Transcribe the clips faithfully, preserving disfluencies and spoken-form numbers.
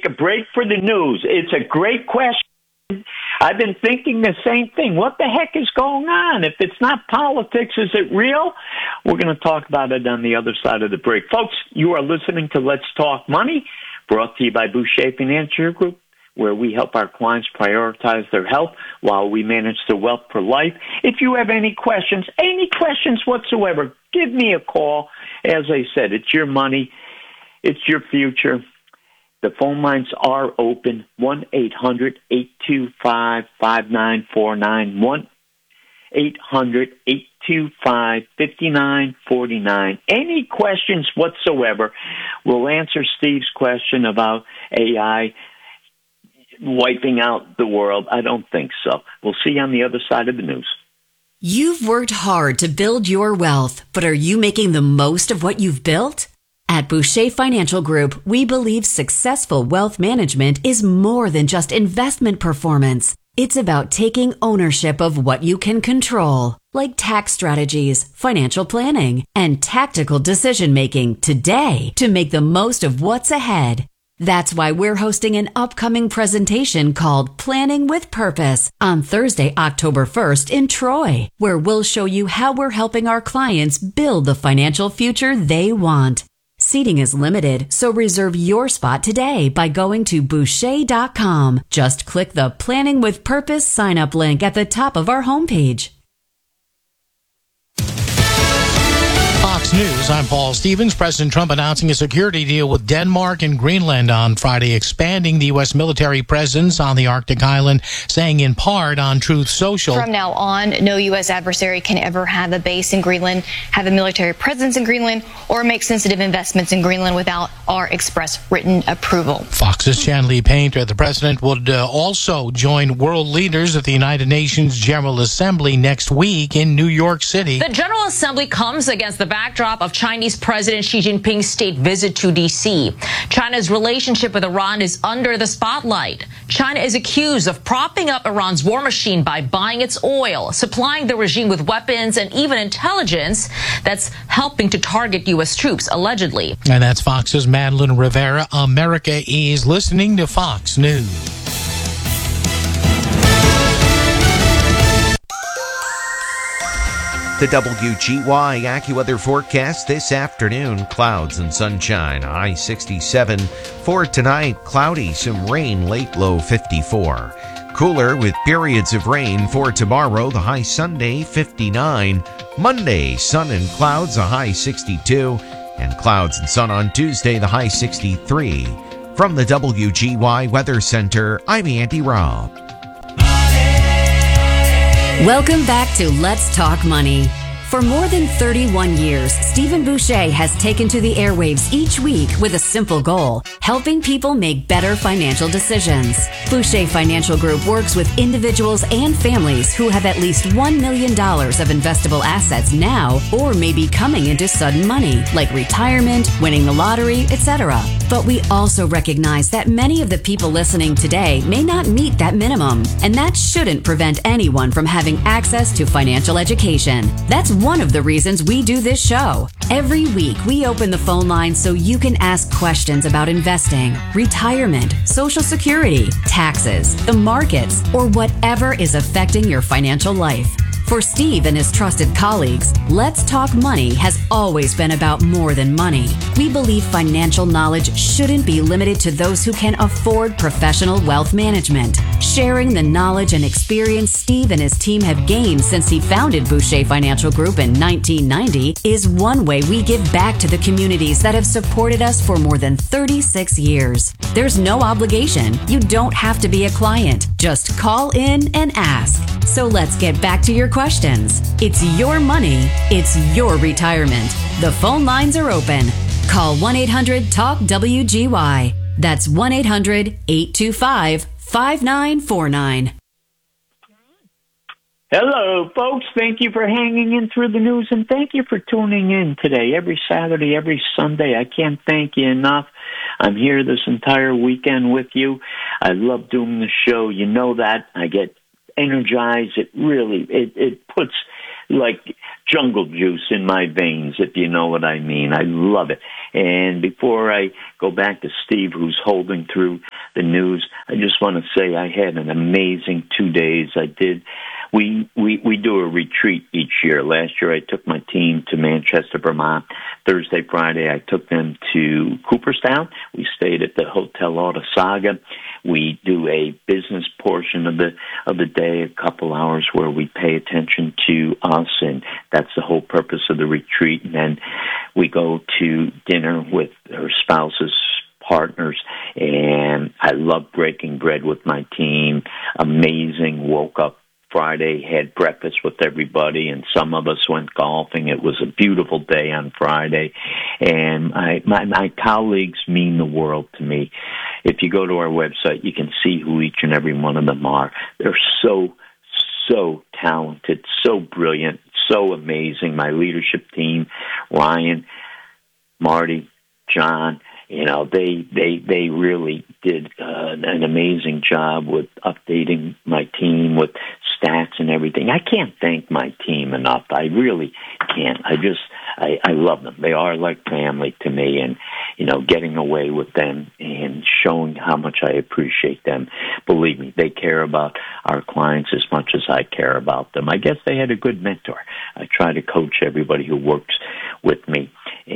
take a break for the news. It's a great question. I've been thinking the same thing. What the heck is going on? If it's not politics, is it real? We're going to talk about it on the other side of the break. Folks, you are listening to Let's Talk Money, brought to you by Boucher Financial Group, where we help our clients prioritize their health while we manage their wealth for life. If you have any questions, any questions whatsoever, give me a call. As I said, it's your money. It's your future. The phone lines are open, one eight hundred eight two five five nine four nine, one eight hundred eight two five five nine four nine. Any questions whatsoever, we'll answer Steve's question about A I wiping out the world. I don't think so. We'll see you on the other side of the news. You've worked hard to build your wealth, but are you making the most of what you've built? At Boucher Financial Group, we believe successful wealth management is more than just investment performance. It's about taking ownership of what you can control, like tax strategies, financial planning, and tactical decision-making today to make the most of what's ahead. That's why we're hosting an upcoming presentation called Planning with Purpose on Thursday, October first in Troy, where we'll show you how we're helping our clients build the financial future they want. Seating is limited, so reserve your spot today by going to Boucher dot com. Just click the Planning with Purpose sign-up link at the top of our homepage. Fox News, I'm Paul Stevens. President Trump announcing a security deal with Denmark and Greenland on Friday, expanding the U S military presence on the Arctic island, saying in part on Truth Social. From now on, no U S adversary can ever have a base in Greenland, have a military presence in Greenland, or make sensitive investments in Greenland without our express written approval. Fox's Chanley Painter. The president would uh, also join world leaders at the United Nations General Assembly next week in New York City. The General Assembly comes against the backdrop of Chinese President Xi Jinping's state visit to D C. China's relationship with Iran is under the spotlight. China is accused of propping up Iran's war machine by buying its oil, supplying the regime with weapons and even intelligence that's helping to target U S troops, allegedly. And that's Fox's Madeline Rivera. America is listening to Fox News. The W G Y AccuWeather forecast this afternoon, clouds and sunshine, high sixty-seven. For tonight, cloudy, some rain, late low fifty-four. Cooler with periods of rain for tomorrow, the high Sunday fifty-nine. Monday, sun and clouds, a high sixty-two. And clouds and sun on Tuesday, the high sixty-three. From the W G Y Weather Center, I'm Andy Robb. Welcome back to Let's Talk Money. For more than thirty-one years, Stephen Boucher has taken to the airwaves each week with a simple goal, helping people make better financial decisions. Boucher Financial Group works with individuals and families who have at least one million dollars of investable assets now or may be coming into sudden money, like retirement, winning the lottery, et cetera. But we also recognize that many of the people listening today may not meet that minimum, and that shouldn't prevent anyone from having access to financial education. That's one of the reasons we do this show. Every week, we open the phone line so you can ask questions about investing, retirement, Social Security, taxes, the markets, or whatever is affecting your financial life. For Steve and his trusted colleagues, Let's Talk Money has always been about more than money. We believe financial knowledge shouldn't be limited to those who can afford professional wealth management. Sharing the knowledge and experience Steve and his team have gained since he founded Boucher Financial Group in nineteen ninety is one way we give back to the communities that have supported us for more than thirty-six years. There's no obligation. You don't have to be a client. Just call in and ask. So let's get back to your questions. It's your money. It's your retirement. The phone lines are open. Call one eight hundred talk W G Y. That's one eight hundred eight two five five nine four nine. Hello, folks. Thank you for hanging in through the news, and thank you for tuning in today. Every Saturday, every Sunday. I can't thank you enough. I'm here this entire weekend with you. I love doing the show. You know that. I get energized. It really, it, it puts like jungle juice in my veins, if you know what I mean. I love it. And before I go back to Steve, who's holding through the news. I just want to say I had an amazing two days. I did. We, we, we do a retreat each year. Last year I took my team to Manchester, Vermont. Thursday, Friday I took them to Cooperstown. We stayed at the Hotel Autosaga. We do a business portion of the, of the day, a couple hours where we pay attention to us, and that's the whole purpose of the retreat. And then we go to dinner with our spouses, partners, and I love breaking bread with my team. Amazing. Woke up Friday, had breakfast with everybody, and some of us went golfing. It was a beautiful day on Friday, and my, my, my colleagues mean the world to me. If you go to our website, you can see who each and every one of them are. They're so, so talented, so brilliant, so amazing. My leadership team, Ryan, Marty, John, you know, they they they really did uh, an amazing job with updating my team with stats and everything. I can't thank my team enough. I really can't. I just I, I love them. They are like family to me, and you know, getting away with them and showing how much I appreciate them. Believe me, they care about our clients as much as I care about them. I guess they had a good mentor. I try to coach everybody who works with me,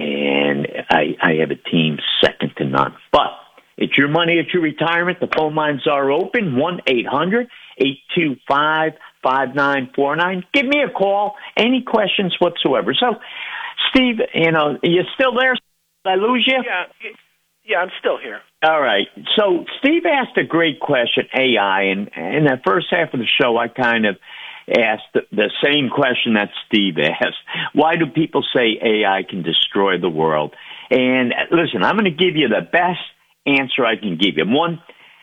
and I, I have a team second to none. But it's your money, it's your retirement. The phone lines are open, one eight hundred eight two five five nine four nine. Give me a call, any questions whatsoever. So, Steve, you know, you still there? Did I lose you? Yeah, yeah, I'm still here. All right. So Steve asked a great question, A I, and in the first half of the show, I kind of asked the, the same question that Steve asked. Why do people say A I can destroy the world? And listen, I'm going to give you the best answer I can give you. One,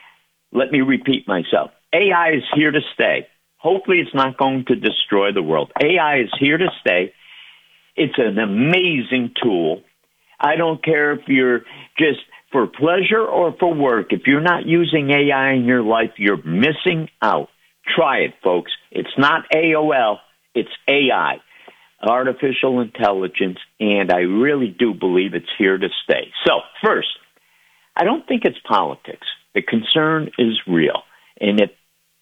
let me repeat myself. A I is here to stay. Hopefully it's not going to destroy the world. A I is here to stay. It's an amazing tool. I don't care if you're just for pleasure or for work. If you're not using A I in your life, you're missing out. Try it, folks. It's not A O L. It's A I, artificial intelligence, and I really do believe it's here to stay. So, first, I don't think it's politics. The concern is real, and it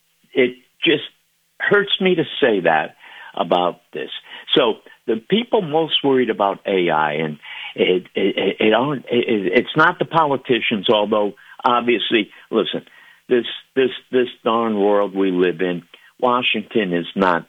it just hurts me to say that about this. So, the people most worried about A I, and it it, it, it, it it's not the politicians, although obviously, listen, this this this darn world we live in, Washington is not.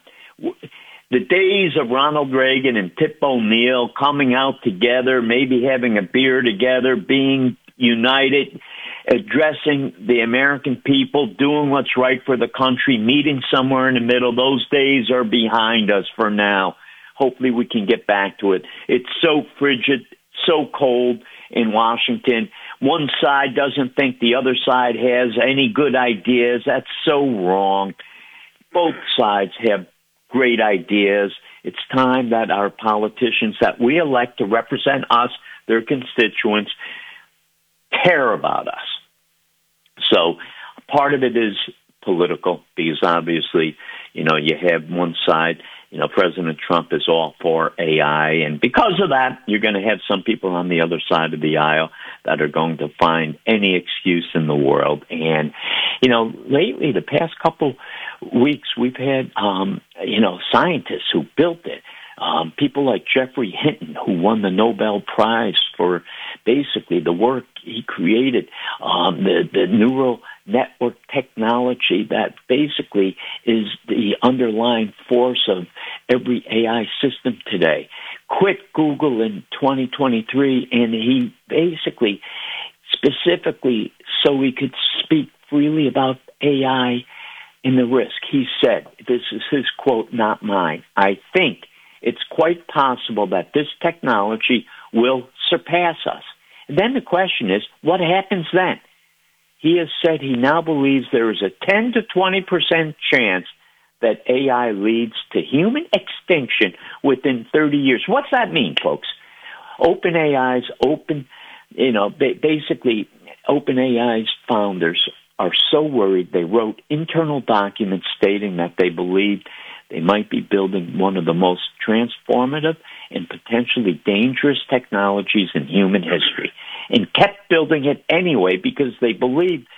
The days of Ronald Reagan and Tip O'Neill coming out together, maybe having a beer together, being united, addressing the American people, doing what's right for the country, meeting somewhere in the middle, those days are behind us for now. Hopefully we can get back to it. It's so frigid, so cold in Washington. One side doesn't think the other side has any good ideas. That's so wrong. Both sides have great ideas. It's time that our politicians that we elect to represent us, their constituents, care about us. So part of it is political because obviously, you know, you have one side, you know, President Trump is all for A I, and because of that, you're going to have some people on the other side of the aisle that are going to find any excuse in the world. And, you know, lately, the past couple weeks, we've had, um, you know, scientists who built it. Um, people like Geoffrey Hinton, who won the Nobel Prize for basically the work he created, um, the, the neural network technology that basically is the underlying force of every A I system today. Quit Google in twenty twenty-three, and he basically, specifically so he could speak freely about A I and the risk, he said, this is his quote, not mine, I think it's quite possible that this technology will surpass us. And then the question is, what happens then? He has said he now believes there is a ten to twenty percent chance that A I leads to human extinction within thirty years. What's that mean, folks? OpenAI's open, you know, basically OpenAI's founders are so worried they wrote internal documents stating that they believed they might be building one of the most transformative and potentially dangerous technologies in human history, and kept building it anyway because they believed